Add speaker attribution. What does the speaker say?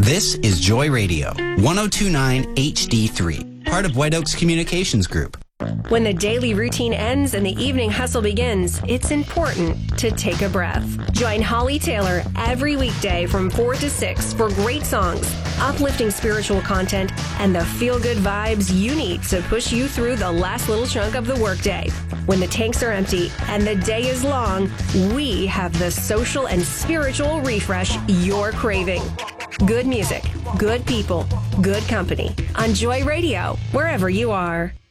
Speaker 1: This is Joy Radio, 1029 HD3, part of White Oaks Communications Group.
Speaker 2: When the daily routine ends and the evening hustle begins, it's important to take a breath. Join Holly Taylor every weekday from 4 to 6 for great songs, uplifting spiritual content, and the feel-good vibes you need to push you through the last little chunk of the workday. When the tanks are empty and the day is long, we have the social and spiritual refresh you're craving. Good music, good people, good company. On Joy Radio, wherever you are.